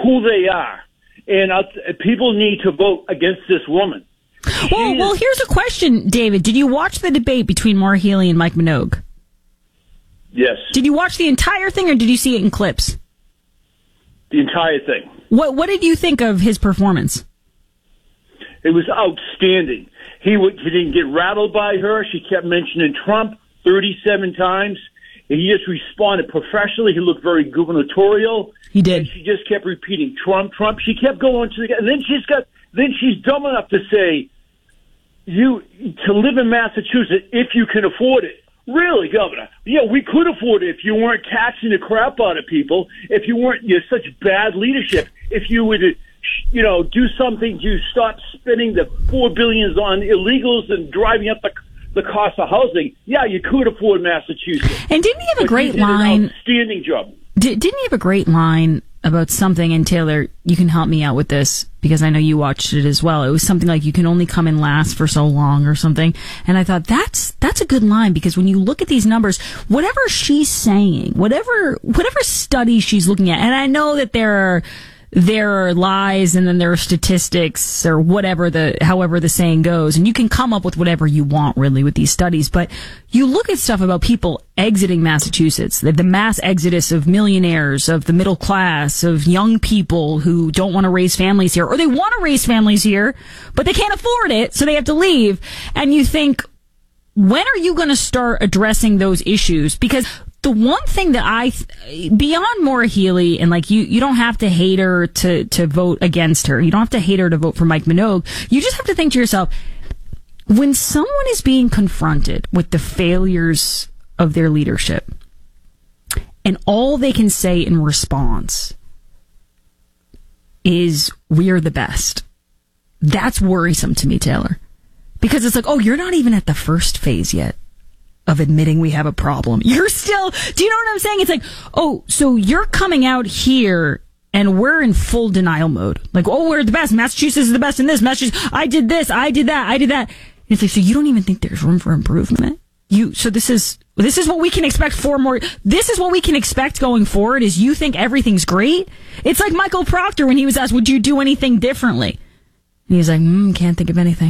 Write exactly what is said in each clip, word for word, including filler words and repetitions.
who they are. And uh, people need to vote against this woman. Well, She's, well, here's a question, David. Did you watch the debate between Maura Healey and Mike Minogue? Yes. Did you watch the entire thing, or did you see it in clips? The entire thing. What What did you think of his performance? It was outstanding. He, w- he didn't get rattled by her. She kept mentioning Trump thirty-seven times. He just responded professionally. He looked very gubernatorial. He did. And she just kept repeating Trump, Trump. She kept going to the, and then she's got, then she's dumb enough to say, you, to live in Massachusetts if you can afford it. Really, Governor? Yeah, we could afford it if you weren't taxing the crap out of people, if you weren't, you're such bad leadership, if you would, you know, do something to stop spending the four billions on illegals and driving up the the cost of housing. Yeah, you could afford Massachusetts. And didn't he have a but great you did line? An outstanding job. Did, didn't he have a great line about something? And Taylor, you can help me out with this because I know you watched it as well. It was something like, you can only come in last for so long or something. And I thought that's that's a good line, because when you look at these numbers, whatever she's saying, whatever whatever study she's looking at, and I know that there are there are lies and then there are statistics or whatever the, however the saying goes. And you can come up with whatever you want really with these studies. But you look at stuff about people exiting Massachusetts, the, the mass exodus of millionaires, of the middle class, of young people who don't want to raise families here, or they want to raise families here, but they can't afford it. So they have to leave. And you think, when are you going to start addressing those issues? Because the one thing that I, beyond Maura Healey, and like you, you don't have to hate her to, to vote against her. You don't have to hate her to vote for Mike Minogue. You just have to think to yourself, when someone is being confronted with the failures of their leadership, and all they can say in response is, we're the best, that's worrisome to me, Taylor. Because it's like, oh, you're not even at the first phase yet of admitting we have a problem. You're still, do you know what I'm saying? It's like, oh, so you're coming out here and we're in full denial mode. Like, oh, we're the best. Massachusetts is the best in this. Massachusetts, I did this, I did that, I did that. And it's like, so you don't even think there's room for improvement? You, so this is, this is what we can expect for more, this is what we can expect going forward, is you think everything's great? It's like Michael Proctor when he was asked, would you do anything differently? And he's like, mm, can't think of anything.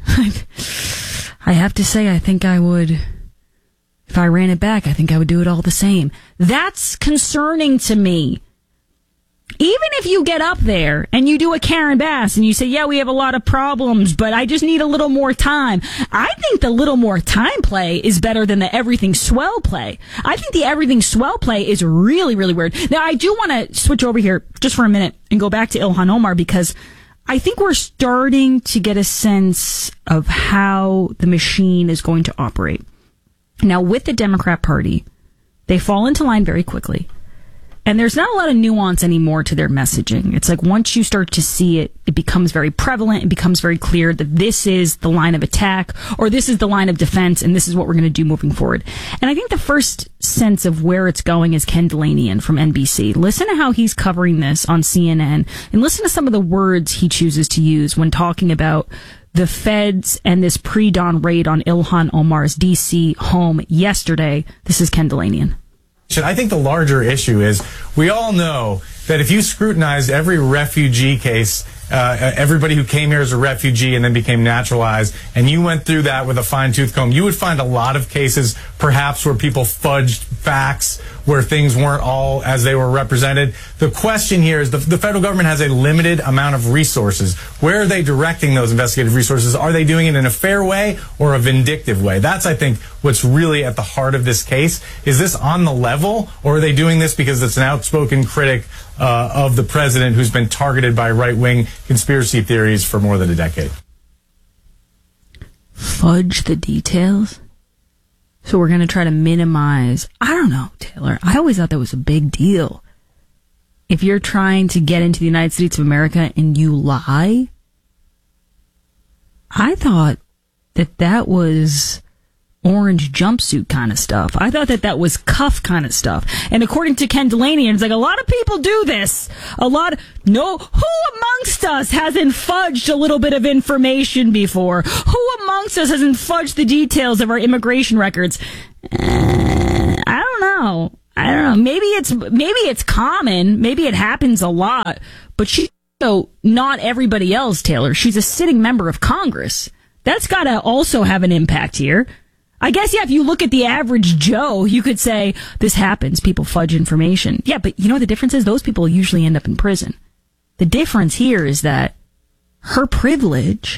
I have to say, I think I would, if I ran it back, I think I would do it all the same. That's concerning to me. Even if you get up there and you do a Karen Bass and you say, yeah, we have a lot of problems, but I just need a little more time. I think the little more time play is better than the everything swell play. I think the everything swell play is really, really weird. Now, I do want to switch over here just for a minute and go back to Ilhan Omar, because I think we're starting to get a sense of how the machine is going to operate. Now, with the Democrat Party, they fall into line very quickly. And there's not a lot of nuance anymore to their messaging. It's like once you start to see it, it becomes very prevalent. It becomes very clear that this is the line of attack, or this is the line of defense, and this is what we're going to do moving forward. And I think the first sense of where it's going is Ken Dilanian from N B C. Listen to how he's covering this on C N N, and listen to some of the words he chooses to use when talking about the feds and this pre-dawn raid on Ilhan Omar's D C home yesterday. This is Ken Dilanian. I think the larger issue is we all know that if you scrutinized every refugee case, uh, everybody who came here as a refugee and then became naturalized, and you went through that with a fine-tooth comb, you would find a lot of cases perhaps where people fudged facts, where things weren't all as they were represented. The question here is the, the federal government has a limited amount of resources. Where are they directing those investigative resources? Are they doing it in a fair way or a vindictive way? That's, I think, what's really at the heart of this case. Is this on the level, or are they doing this because it's an outspoken critic uh, of the president who's been targeted by right-wing conspiracy theories for more than a decade? Fudge the details? So we're going to try to minimize. I don't know, Taylor. I always thought that was a big deal. If you're trying to get into the United States of America and you lie, I thought that that was orange jumpsuit kind of stuff. I thought that that was cuff kind of stuff. And according to Ken Dilanian, it's like a lot of people do this. A lot of, no, who amongst us hasn't fudged a little bit of information before? Who amongst us hasn't fudged the details of our immigration records? Uh, I don't know. I don't know. Maybe it's maybe it's common. Maybe it happens a lot. But she's so not everybody else, Taylor. She's a sitting member of Congress. That's got to also have an impact here. I guess, yeah, if you look at the average Joe, you could say this happens. People fudge information. Yeah, but you know what the difference is? Those people usually end up in prison. The difference here is that her privilege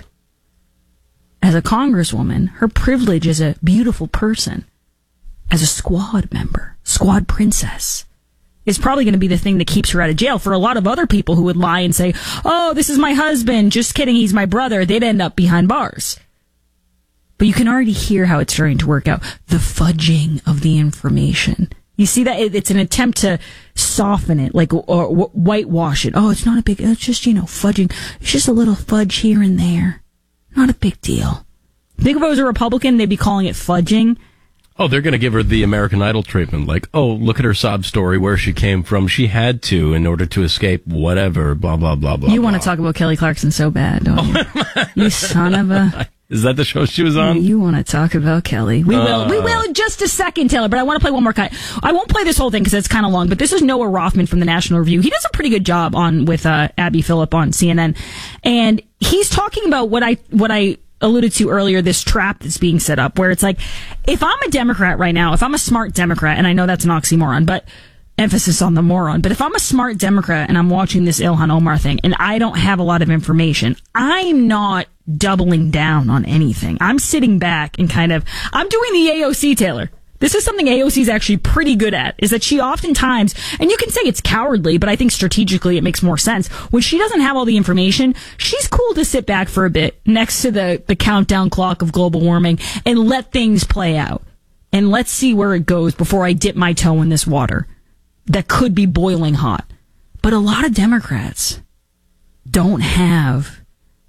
as a congresswoman, her privilege as a beautiful person, as a squad member, squad princess, is probably going to be the thing that keeps her out of jail. For a lot of other people who would lie and say, oh, this is my husband, just kidding, he's my brother, they'd end up behind bars. But you can already hear how it's starting to work out. The fudging of the information. You see that? It's an attempt to soften it, like, or whitewash it. Oh, it's not a big, it's just, you know, fudging. It's just a little fudge here and there. Not a big deal. Think if I was a Republican, they'd be calling it fudging. Oh, they're going to give her the American Idol treatment. Like, oh, look at her sob story, where she came from. She had to in order to escape whatever, blah, blah, blah, blah. You blah. want to talk about Kelly Clarkson so bad, don't you? You son of a... Is that the show she was on? You want to talk about Kelly. We uh, will. We will in just a second, Taylor, but I want to play one more cut. I won't play this whole thing because it's kind of long, but this is Noah Rothman from the National Review. He does a pretty good job on with uh, Abby Phillip on C N N. And he's talking about what I what I alluded to earlier, this trap that's being set up, where it's like, if I'm a Democrat right now, if I'm a smart Democrat, and I know that's an oxymoron, but emphasis on the moron, but if I'm a smart Democrat and I'm watching this Ilhan Omar thing and I don't have a lot of information, I'm not doubling down on anything. I'm sitting back and kind of, I'm doing the A O C, Taylor. This is something A O C is actually pretty good at, is that she oftentimes, and you can say it's cowardly, but I think strategically it makes more sense. When she doesn't have all the information, she's cool to sit back for a bit next to the, the countdown clock of global warming and let things play out. And let's see where it goes before I dip my toe in this water that could be boiling hot. But a lot of Democrats don't have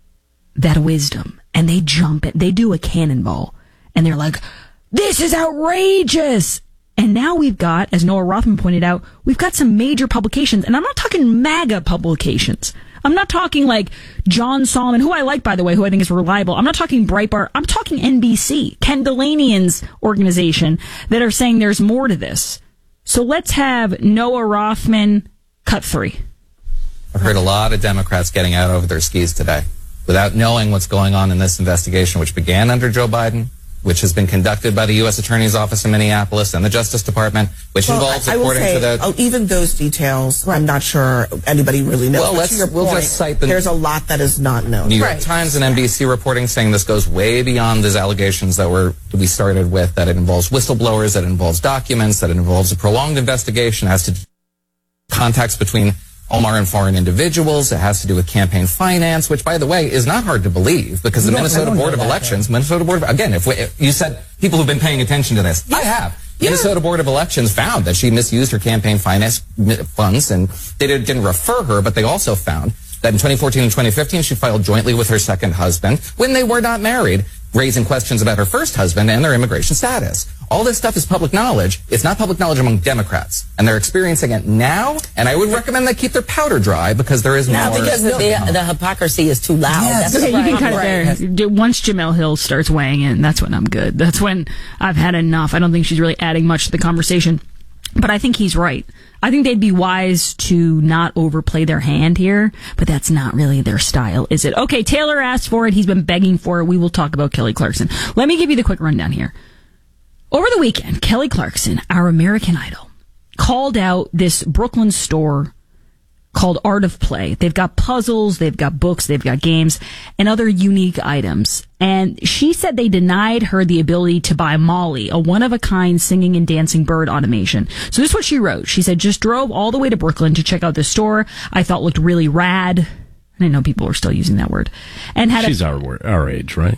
that wisdom, and they jump it. They do a cannonball, and they're like, this is outrageous. And now we've got, as Noah Rothman pointed out, we've got some major publications, and I'm not talking MAGA publications. I'm not talking like John Solomon, who I like, by the way, who I think is reliable. I'm not talking Breitbart. I'm talking N B C, Ken Delanian's organization, that are saying there's more to this. So let's have Noah Rothman cut three. I've heard a lot of Democrats getting out over their skis today without knowing what's going on in this investigation, which began under Joe Biden, which has been conducted by the U S Attorney's Office in Minneapolis and the Justice Department, which well, involves, I, I according say, to the... Oh, even those details, I'm not sure anybody really knows. Well, but let's, to your we'll point, just cite the... There's a lot that is not known. New York right. Times and N B C reporting saying this goes way beyond these allegations that were we started with, that it involves whistleblowers, that it involves documents, that it involves a prolonged investigation, has to do with contacts between Omar and foreign individuals. It has to do with campaign finance, which, by the way, is not hard to believe because the Minnesota Board of Elections, Minnesota Board of, again, if, we, if you said people who've been paying attention to this, I have. Yeah. Minnesota Board of Elections found that she misused her campaign finance funds, and they did, didn't refer her, but they also found that in twenty fourteen and twenty fifteen, she filed jointly with her second husband when they were not married, raising questions about her first husband and their immigration status. All this stuff is public knowledge. It's not public knowledge among Democrats, and they're experiencing it now. And I would recommend they keep their powder dry because there is now more. because the, the, the hypocrisy is too loud. Yes. That's Okay, right. you can cut right. it there. Once Jamel Hill starts weighing in, that's when I'm good. That's when I've had enough. I don't think she's really adding much to the conversation. But I think he's right. I think they'd be wise to not overplay their hand here, but that's not really their style, is it? Okay, Taylor asked for it. He's been begging for it. We will talk about Kelly Clarkson. Let me give you the quick rundown here. Over the weekend, Kelly Clarkson, our American Idol, called out this Brooklyn store called Art of Play. They've got puzzles, they've got books, they've got games, and other unique items. And she said they denied her the ability to buy Molly, a one-of-a-kind singing and dancing bird automation. So this is what she wrote. She said, just drove all the way to Brooklyn to check out this store. I thought looked really rad. I didn't know people were still using that word. And had She's a, our our age, right?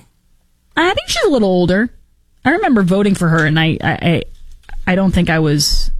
I think she's a little older. I remember voting for her, and I, I, I, I don't think I was.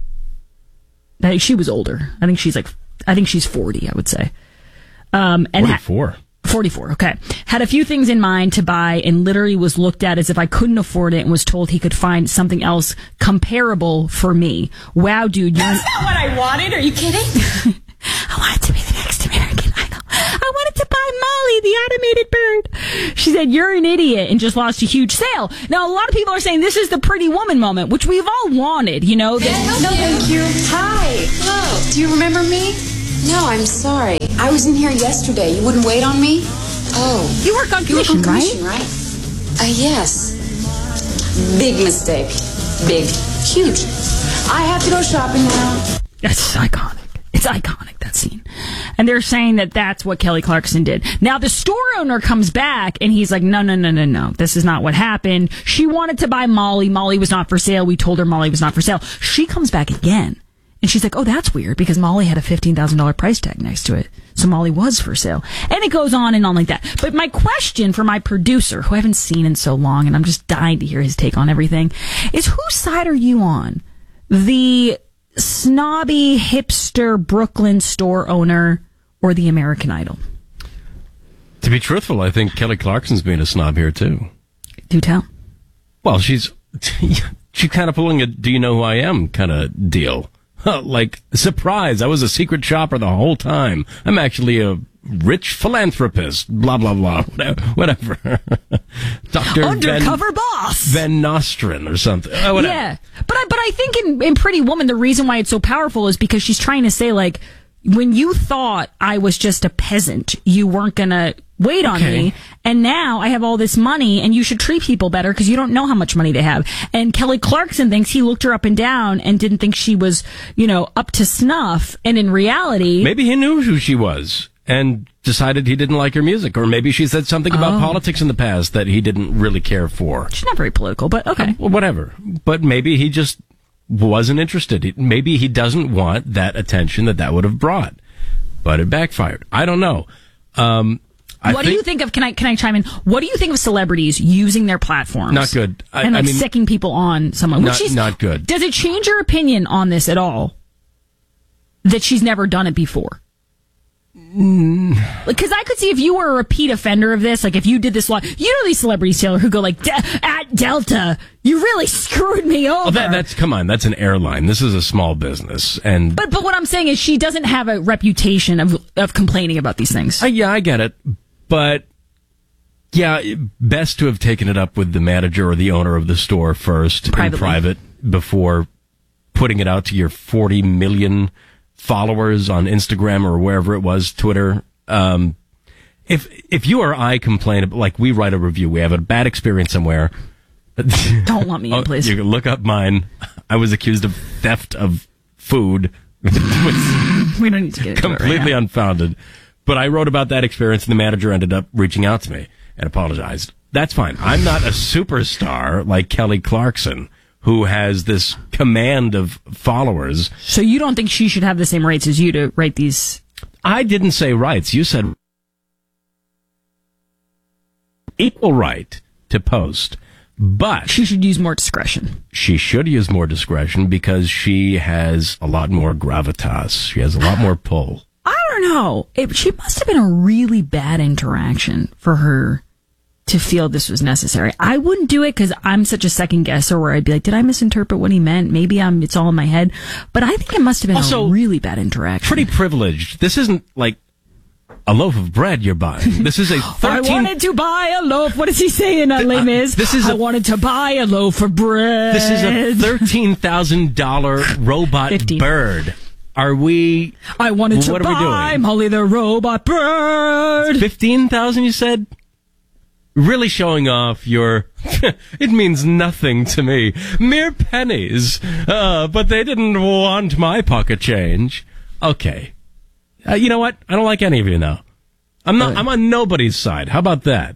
I think she was older. I think she's like, I think she's forty. I would say. Um, and forty-four. Ha- forty-four. Okay. Had a few things in mind to buy, and literally was looked at as if I couldn't afford it, and was told he could find something else comparable for me. Wow, dude, you're That's not what I wanted. Are you kidding? I wanted to be the next American Idol. I wanted to buy Molly, the automated bird. She said, you're an idiot and just lost a huge sale. Now, a lot of people are saying this is the pretty woman moment, which we've all wanted, you know. Yes, no, thank you. Hi. Hello. Do you remember me? No, I'm sorry. I was in here yesterday. You wouldn't wait on me? Oh. You work on You work commission, on commission, right? right? Uh, yes. Big mistake. Big. Huge. I have to go shopping now. That's iconic. It's iconic, that scene. And they're saying that that's what Kelly Clarkson did. Now, the store owner comes back, and he's like, no, no, no, no, no. This is not what happened. She wanted to buy Molly. Molly was not for sale. We told her Molly was not for sale. She comes back again. And she's like, oh, that's weird, because Molly had a fifteen thousand dollars price tag next to it. So Molly was for sale. And it goes on and on like that. But my question for my producer, who I haven't seen in so long, and I'm just dying to hear his take on everything, is whose side are you on? The snobby, hipster Brooklyn store owner or the American Idol? To be truthful, I think Kelly Clarkson's being a snob here, too. Do tell. Well, she's she's kind of pulling a do you know who I am kind of deal. Like, surprise, I was a secret shopper the whole time. I'm actually a rich philanthropist, blah, blah, blah, whatever. Doctor Undercover Van, boss. Van Nostrand or something. Oh, whatever. Yeah. But I, but I think in, in Pretty Woman, the reason why it's so powerful is because she's trying to say, like, when you thought I was just a peasant, you weren't going to wait on Okay. me. And now I have all this money, and you should treat people better because you don't know how much money they have. And Kelly Clarkson thinks he looked her up and down and didn't think she was, you know, up to snuff. And in reality, Maybe he knew who she was and decided he didn't like her music. Or maybe she said something about Oh. politics in the past that he didn't really care for. she's not very political, but okay. Well, whatever. But maybe he just wasn't interested. He- Maybe he doesn't want that attention that that would have brought. But it backfired. I don't know. Um, I What do you think of? Can I can I chime in? What do you think of celebrities using their platforms? Not good. I- and like I mean- sicking people on someone. Not- which is not good. Does it change your opinion on this at all? That she's never done it before. Because I could see if you were a repeat offender of this, like if you did this lot, you know these celebrities, Taylor, who go like, "De- at Delta, you really screwed me over. Oh, that, that's come on. That's an airline. This is a small business, and but but what I'm saying is she doesn't have a reputation of of complaining about these things. uh, yeah, I get it. But yeah, best to have taken it up with the manager or the owner of the store first Privately. in private before putting it out to your forty million followers on Instagram or wherever it was, Twitter. Um, if if you or I complain, like we write a review, we have a bad experience somewhere. Don't lump me in, Oh, please. you can look up mine. I was accused of theft of food. It was We don't need to get into it right completely now. unfounded. But I wrote about that experience, and the manager ended up reaching out to me and apologized. That's fine. I'm not a superstar like Kelly Clarkson, who has this command of followers. So you don't think she should have the same rights as you to write these? I didn't say rights. You said equal right to post. But She should use more discretion. she should use more discretion because she has a lot more gravitas. She has a lot more pull. I don't know. It, she must have been a really bad interaction for her to feel this was necessary. I wouldn't do it because I'm such a second guesser where I'd be like, did I misinterpret what he meant? Maybe I'm, it's all in my head. But I think it must have been Also, a really bad interaction. Pretty privileged. This isn't like a loaf of bread you're buying. This is a thirteen. I wanted to buy a loaf. What does he say in uh, Les Mis? this is I a- wanted to buy a loaf of bread. This is a thirteen thousand dollar robot fifteen. bird. Are we I wanted to What are we buy doing? Molly the robot bird. fifteen thousand? You said. Really showing off your. It means nothing to me. Mere pennies. Uh, but they didn't want my pocket change. Okay. Uh, you know what? I don't like any of you now. I'm not. I'm on nobody's side. How about that?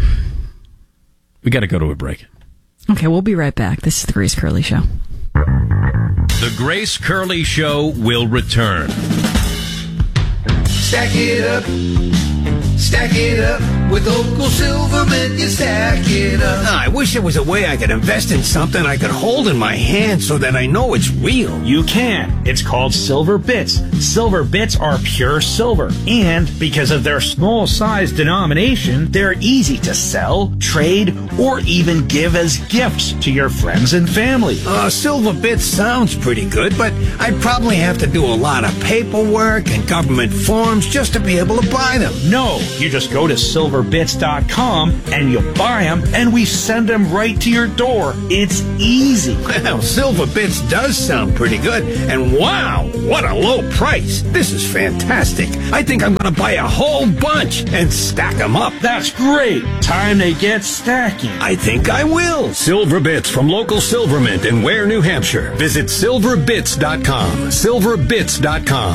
We got to go to a break. Okay, we'll be right back. This is the Grace Curley Show. The Grace Curley Show will return. Stack it up, stack it up. With Uncle Silverman, you stack it up. I wish there was a way I could invest in something I could hold in my hand so that I know it's real. You can. It's called Silver Bits. Silver Bits are pure silver. And because of their small size denomination, they're easy to sell, trade, or even give as gifts to your friends and family. Uh, Silver Bits sounds pretty good, but I'd probably have to do a lot of paperwork and government forms just to be able to buy them. No, You just go to silver bits dot com and you buy them, and we send them right to your door. It's easy. Well, Silver Bits does sound pretty good. And wow, what a low price. This is fantastic. I think I'm going to buy a whole bunch and stack them up. That's great. Time they get stacking. I think I will. Silver Bits from local Silvermint in Ware, New Hampshire. Visit silver bits dot com. silver bits dot com.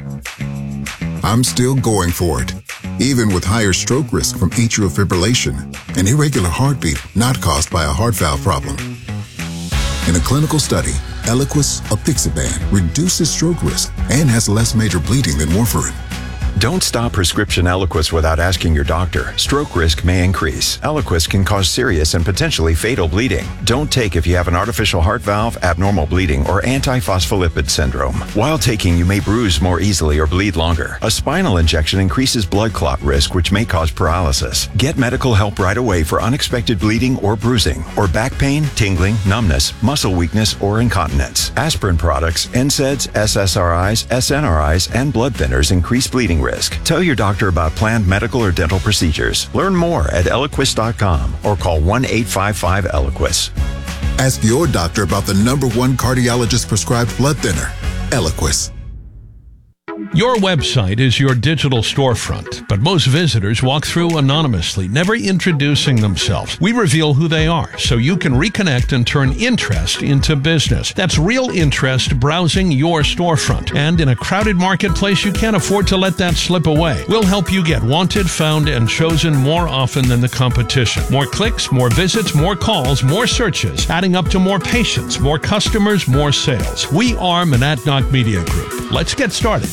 I'm still going for it, even with higher stroke risk from atrial fibrillation, an irregular heartbeat not caused by a heart valve problem. In a clinical study, Eliquis apixaban reduces stroke risk and has less major bleeding than warfarin. Don't stop prescription Eliquis without asking your doctor. Stroke risk may increase. Eliquis can cause serious and potentially fatal bleeding. Don't take if you have an artificial heart valve, abnormal bleeding, or antiphospholipid syndrome. While taking, you may bruise more easily or bleed longer. A spinal injection increases blood clot risk, which may cause paralysis. Get medical help right away for unexpected bleeding or bruising, or back pain, tingling, numbness, muscle weakness, or incontinence. Aspirin products, N SAIDs, S S R Is, S N R Is, and blood thinners increase bleeding risk. Tell your doctor about planned medical or dental procedures. Learn more at eliquis dot com or call one eight five five Eliquis. Ask your doctor about the number one cardiologist prescribed blood thinner, Eliquis. Your website is your digital storefront, but most visitors walk through anonymously, never introducing themselves. We reveal who they are, so you can reconnect and turn interest into business. That's real interest browsing your storefront. And in a crowded marketplace, you can't afford to let that slip away. We'll help you get wanted, found, and chosen more often than the competition. More clicks, more visits, more calls, more searches, adding up to more patients, more customers, more sales. We are Monadnock Media Group. Let's get started.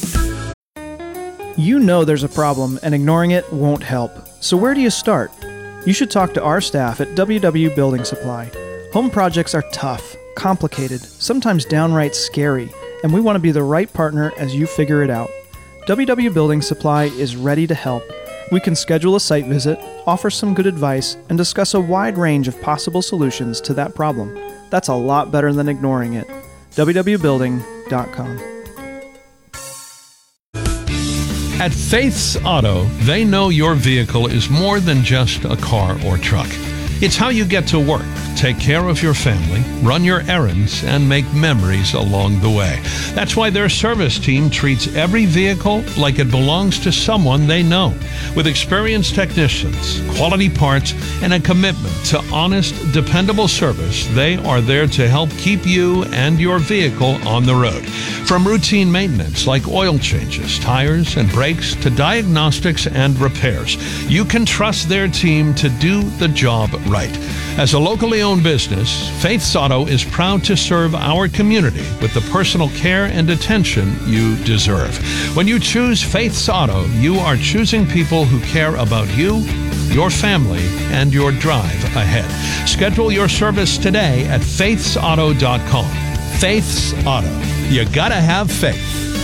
You know there's a problem, and ignoring it won't help. So where do you start? You should talk to our staff at W W Building Supply. Home projects are tough, complicated, sometimes downright scary, and we want to be the right partner as you figure it out. W W Building Supply is ready to help. We can schedule a site visit, offer some good advice, and discuss a wide range of possible solutions to that problem. That's a lot better than ignoring it. w w building dot com. At Faith's Auto, they know your vehicle is more than just a car or truck. It's how you get to work, take care of your family, run your errands, and make memories along the way. That's why their service team treats every vehicle like it belongs to someone they know. With experienced technicians, quality parts, and a commitment to honest, dependable service, they are there to help keep you and your vehicle on the road. From routine maintenance like oil changes, tires, and brakes to diagnostics and repairs, you can trust their team to do the job right. As a locally owned business, Faith's Auto is proud to serve our community with the personal care and attention you deserve. When you choose Faith's Auto, you are choosing people who care about you, your family, and your drive ahead. Schedule your service today at faiths auto dot com. Faith's Auto. You gotta have faith.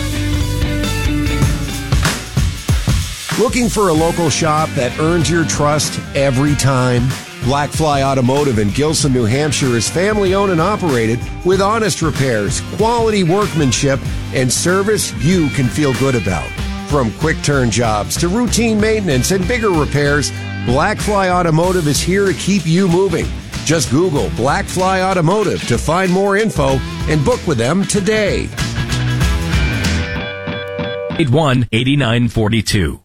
Looking for a local shop that earns your trust every time? Blackfly Automotive in Gilson, New Hampshire is family owned and operated with honest repairs, quality workmanship, and service you can feel good about. From quick turn jobs to routine maintenance and bigger repairs, Blackfly Automotive is here to keep you moving. Just Google Blackfly Automotive to find more info and book with them today. eight one, eight nine four two.